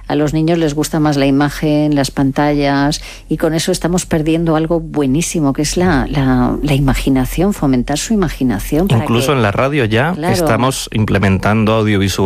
a los niños les gusta más la imagen, las pantallas, y con eso estamos perdiendo algo buenísimo, que es la imaginación, fomentar su imaginación. Incluso en la radio ya estamos implementando audiovisual